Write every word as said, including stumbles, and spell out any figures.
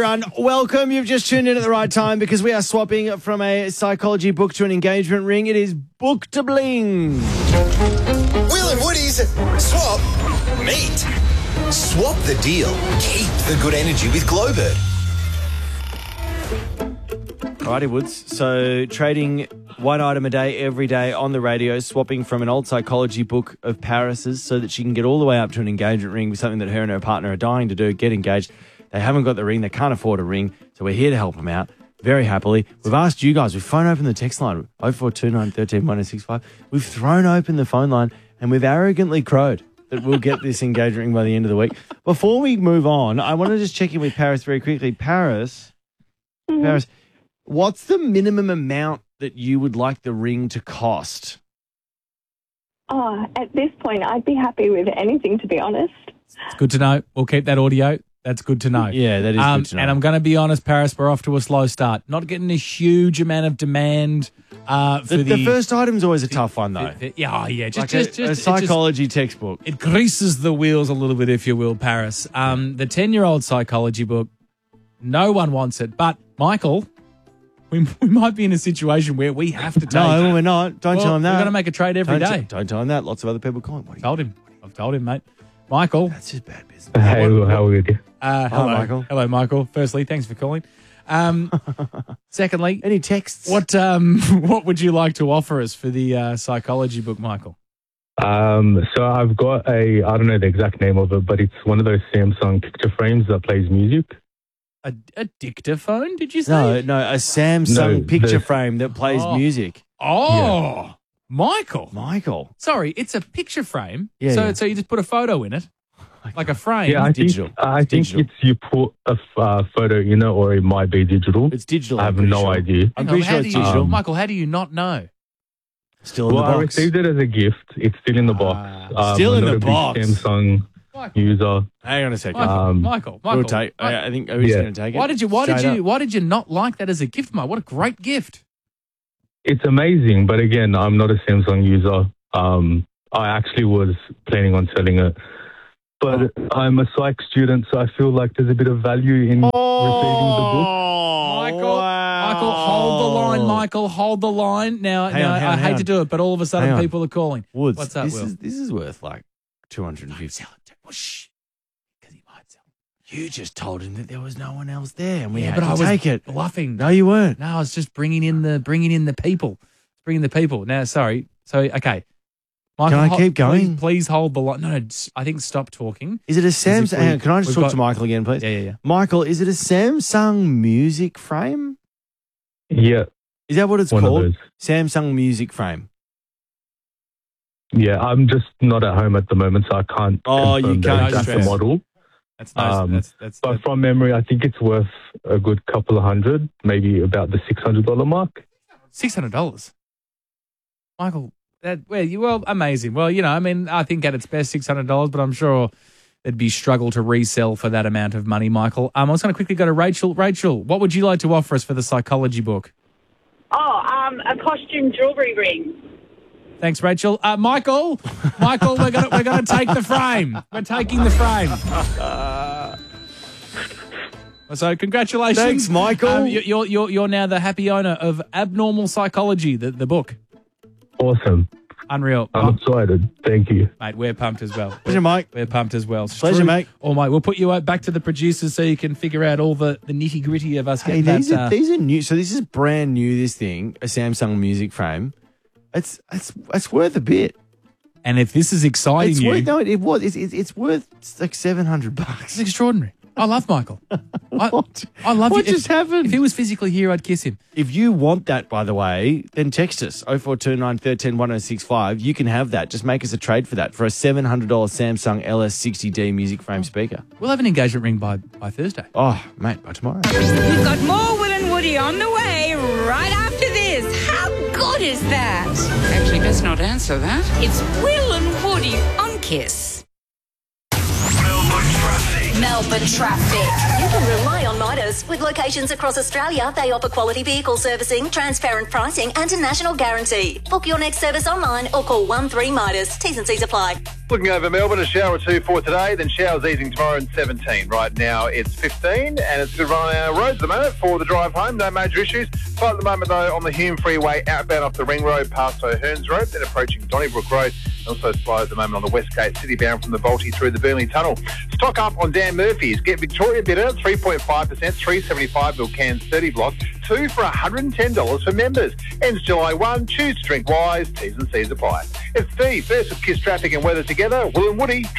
Everyone, welcome. You've just tuned in at the right time because we are swapping from a psychology book to an engagement ring. It is Book to Bling. Will and Woody's Swap Meet. Swap the deal. Keep the good energy with Glowbird. Alrighty, Woods. So trading one item a day every day on the radio, swapping from an old psychology book of Paris's so that she can get all the way up to an engagement ring with something that her and her partner are dying to do, get engaged. They haven't got the ring. They can't afford a ring. So we're here to help them out very happily. We've asked you guys. We've thrown open the text line, oh four two nine, one three, one oh six five. We've thrown open the phone line and we've arrogantly crowed that we'll get this engagement ring by the end of the week. Before we move on, I want to just check in with Paris very quickly. Paris, mm-hmm. Paris, what's the minimum amount that you would like the ring to cost? Oh, at this point, I'd be happy with anything, to be honest. It's good to know. We'll keep that audio. That's good to know. Yeah, that is um, good to know. And I'm going to be honest, Paris, we're off to a slow start. Not getting a huge amount of demand uh, for the, the... The first item's always a tough one, though. The, the, yeah, oh, yeah. Just, like just, a, just, a psychology it just, textbook. It greases the wheels a little bit, if you will, Paris. Um, the ten-year-old psychology book, no one wants it. But, Michael, we, we might be in a situation where we have to take... No, we're not. Don't well, tell him that. We're going to make a trade every don't day. T- don't tell him that. Lots of other people calling. What I've told him. I've told him, mate. Michael. That's just bad business. Hey, how are you? Uh, hello, Hi, Michael. Hello, Michael. Firstly, thanks for calling. Um, secondly, any texts? What um, what would you like to offer us for the uh, psychology book, Michael? Um, so I've got a, I don't know the exact name of it, but it's one of those Samsung picture frames that plays music. A, a dictaphone, did you say? No, no, a Samsung No, picture the- frame that plays Oh. music. Oh, Yeah. Michael. Michael. Sorry, it's a picture frame. Yeah, So yeah. so you just put a photo in it, like a frame. Yeah, I digital. think I think digital. it's you put a f- uh, photo in it, or it might be digital. It's digital. I I'm have pretty no sure. idea. I'm Hang pretty on, sure how it's do you, digital. Michael, how do you not know? Still in Well, the I box. received it as a gift. It's still in the box. Ah. Um, Still I'm in not the a big box. Samsung Michael, user. Hang on a second. Michael, Um, Michael, Michael. we'll take. Mike- I, I think. Are we just Yeah. going to take it? why did you? Why did Straight you? up. Why did you not like that as a gift, Mike? What a great gift! It's amazing, but again, I'm not a Samsung user. Um, I actually was planning on selling it, but I'm a psych student, so I feel like there's a bit of value in receiving the book. Oh, Michael, wow. Michael, hold the line, Michael, hold the line. Now, Hang now on, hang I on, hate hang to on. do it, but all of a sudden Hang on. people are calling. Woods. What's that, this Will? Is, this is worth like two hundred fifty. Sell it. Well, shh, because he might sell it. You just told him that there was no one else there, and we Yeah, had but to I was take it. bluffing. No, you weren't. No, I was just bringing in the bringing in the people, bringing the people. Now, sorry. So, okay. Michael, Can I hol- keep going? Please, please hold the line. No, no. s- I think stop talking. Is it a if Samsung? we- Hang on, can I just we've talk got- to Michael again, please? Yeah, yeah, yeah. Michael, is it a Samsung music frame? Yeah, Is that what it's one called? of those. Samsung music frame. Yeah, I'm just not at home at the moment, so I can't. Oh, you confirm the can't exact stress. model. That's nice. Um, that's that's. But that's from memory, I think it's worth a good couple of hundred, maybe about the six hundred dollar mark. Six hundred dollars. Michael, that well, you well, amazing. Well, you know, I mean, I think at its best, six hundred dollars, but I'm sure it'd be struggle to resell for that amount of money, Michael. Um, I was going to quickly go to Rachel. Rachel, what would you like to offer us for the psychology book? Oh, um, a costume jewellery ring. Thanks, Rachel. Uh, Michael, Michael, we're gonna we're gonna take the frame. We're taking the frame. So, congratulations, Thanks, Michael. Um, you- you're you're you're now the happy owner of Abnormal Psychology, the the book. Awesome. Unreal, I'm excited. Thank you. mate. We're pumped as well. Pleasure, Mike. We're pumped as well. Pleasure, mate. Oh, mate, we'll put you out back to the producers so you can figure out all the, the nitty gritty of us Hey, getting these that. are uh, these are new. So this is brand new. This thing, a Samsung music frame. It's it's it's worth a bit. and if this is exciting It's you, worth no. It was. It's, it's, it's worth like seven hundred bucks. it's extraordinary. I love Michael. I, What? I love What you. just if, happened? If he was physically here, I'd kiss him. If you want that, by the way, then text us oh four two nine, one three, one oh six five. You can have that. Just make us a trade for that for a seven hundred dollars Samsung L S sixty D music frame speaker. We'll have an engagement ring by, by Thursday. Oh, mate, by tomorrow. We've got more Will and Woody on the way right after this. How good is that? Actually, best not answer that. It's Will and Woody on Kiss. Melbourne traffic. Melbourne traffic. You can rely on Midas Service. With locations across Australia, they offer quality vehicle servicing, transparent pricing and a national guarantee. Book your next service online or call one three Midas. T's and C's apply. Looking over Melbourne, a shower or two for today, then showers easing tomorrow and seventeen. Right now it's fifteen and it's a good run on our roads at the moment for the drive home. No major issues. But at the moment, though, on the Hume Freeway, outbound off the Ring Road past O'Hearns Road, then approaching Donnybrook Road. Also slow at the moment on the West Gate, city bound from the Balti through the Burnley Tunnel. Stock up on Dan Murphy's. Get Victoria Bitter, three point five percent, three seventy-five mil cans, thirty block, two for one hundred ten dollars for members. Ends July first. Choose to drink wise. T's and C's apply. It's Steve, first with Kiss Traffic and Weather together. Will and Woody.